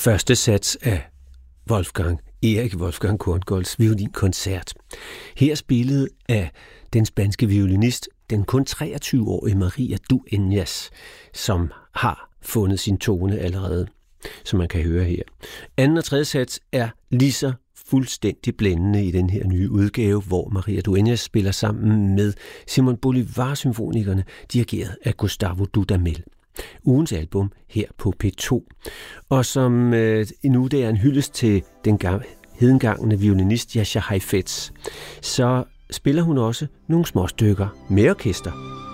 første sats af Erik Wolfgang Korngolds violinkoncert. Her spillet af den spanske violinist, den kun 23-årige Maria Dueñas, som har fundet sin tone allerede, som man kan høre her. Anden og tredje sats er lige så fuldstændig blændende i den her nye udgave, hvor Maria Dueñas spiller sammen med Simon Bolivar-symfonikerne, dirigeret af Gustavo Dudamel. Ugens album her på P2. Og som nu det er en hyldest til den hedengangne violinist Jascha Heifetz, så spiller hun også nogle småstykker med orkester.